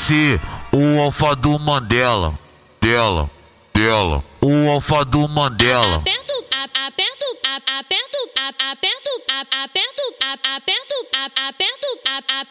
ser o alfa do Mandela, dela, o alfa do Mandela. Aperto, aperto, aperto, aperto, aperto, aperto, aperto, aperto,